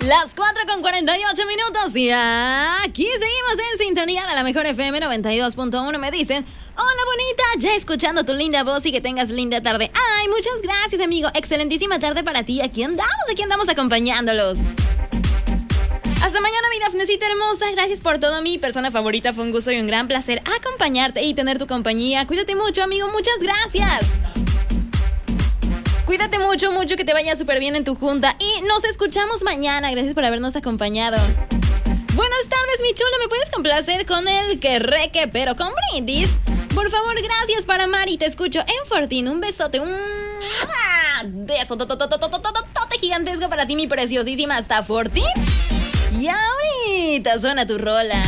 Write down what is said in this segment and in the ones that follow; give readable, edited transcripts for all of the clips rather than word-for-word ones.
Las 4:48 y aquí seguimos en sintonía de la mejor FM 92.1. Me dicen, hola bonita, ya escuchando tu linda voz y que tengas linda tarde. Ay, muchas gracias amigo, excelentísima tarde para ti. Aquí andamos acompañándolos. Hasta mañana, mi Dafnecita hermosa. Gracias por todo, mi persona favorita. Fue un gusto y un gran placer acompañarte y tener tu compañía. Cuídate mucho, amigo. Muchas gracias. Cuídate mucho, que te vaya súper bien en tu junta. Y nos escuchamos mañana. Gracias por habernos acompañado. Buenas tardes, mi chulo. ¿Me puedes complacer con el que reque, pero con brindis? Por favor, gracias para Mari. Te escucho en Fortín. Un besote. Un beso tote gigantesco para ti, mi preciosísima. Hasta Fortín. Y ahorita suena tu rola.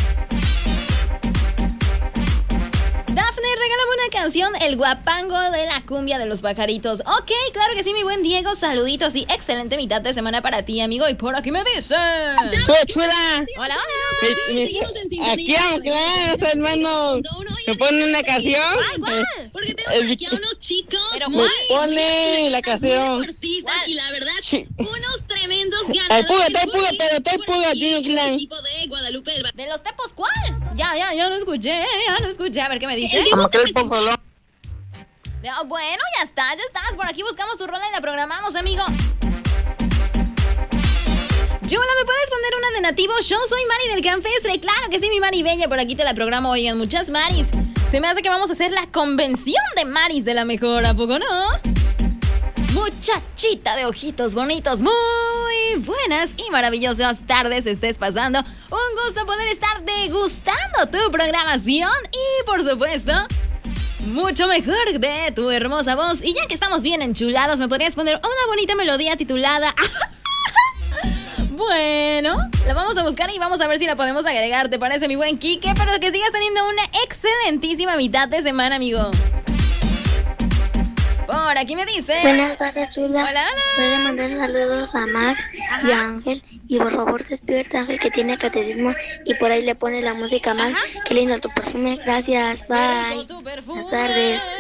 Dafne, regálame una canción, El Guapango de la Cumbia de los Pajaritos. Ok, claro que sí, mi buen Diego. Saluditos y excelente mitad de semana para ti, amigo. Y por aquí me dicen... ¡Chula! ¡Hola, hola! Aquí vamos, claro, hermanos. ¿Me ponen una canción? ¿Cuál? Porque tenemos aquí a unos chicos. Pero me pone la canción. Deportistas y la verdad, Sí. unos tremendos ganadores. Estoy puga, Junior Clan. Equipo de Guadalupe del ¿De los tepos cuál? Ya lo escuché, A ver qué me dice. Como que el pozolón. Bueno, ya estás. Por aquí buscamos tu rola y la programamos, amigo. Yola, ¿me puedes poner una de Nativo Show? Soy Mari del Campestre. Claro que sí, mi Mari Bella. Por aquí te la programo. Oigan, muchas Maris. Se me hace que vamos a hacer la convención de Maris de la mejor. ¿A poco no? Muchachita de ojitos bonitos, muy buenas y maravillosas tardes estés pasando. Un gusto poder estar degustando tu programación y, por supuesto, mucho mejor de tu hermosa voz. Y ya que estamos bien enchulados, ¿me podrías poner una bonita melodía titulada? Bueno, la vamos a buscar y vamos a ver si la podemos agregar, ¿te parece, mi buen Quique? Pero que sigas teniendo una excelentísima mitad de semana, amigo. Por aquí me dice... Buenas tardes, chula. Hola, hola. Puede mandar saludos a Max y a Ángel. Y por favor, despierta, Ángel, que tiene catecismo. Y por ahí le pone la música a Max. Ajá. Qué lindo tu perfume. Gracias. Bye. Buenas tardes.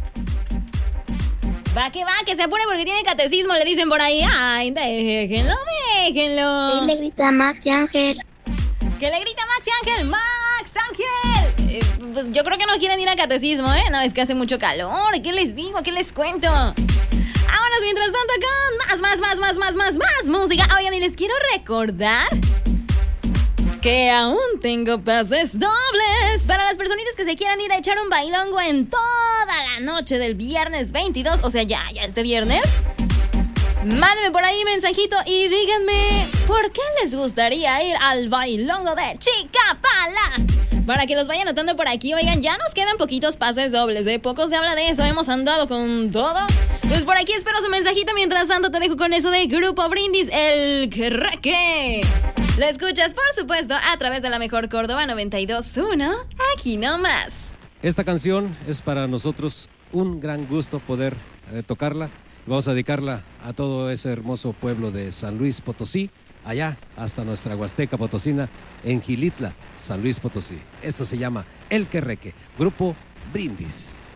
Va, que se apure porque tiene catecismo, le dicen por ahí. Ay, déjenlo. Y le grita a Max y Ángel. ¿Qué le grita Max y Ángel? ¡Max, Ángel! Pues yo creo que no quieren ir a catecismo, ¿eh? No, es que hace mucho calor. ¿Qué les digo? ¿Qué les cuento? Vámonos mientras tanto con más música. Oigan, y les quiero recordar que aún tengo pases dobles para las personitas que se quieran ir a echar un bailongo en toda la noche del viernes 22. O sea, ya este viernes. Mándenme por ahí mensajito y díganme por qué les gustaría ir al bailongo de Chicapala. Para que los vayan notando por aquí. Oigan, ya nos quedan poquitos pases dobles, ¿eh? Poco se habla de eso, hemos andado con todo. Pues por aquí espero su mensajito. Mientras tanto te dejo con eso de Grupo Brindis, el que reque. Lo escuchas, por supuesto, a través de la mejor Córdoba 92.1. Aquí nomás. Esta canción es para nosotros un gran gusto poder tocarla. Vamos a dedicarla a todo ese hermoso pueblo de San Luis Potosí, allá hasta nuestra Huasteca Potosina, en Gilitla, San Luis Potosí. Esto se llama El Querreque, Grupo Brindis.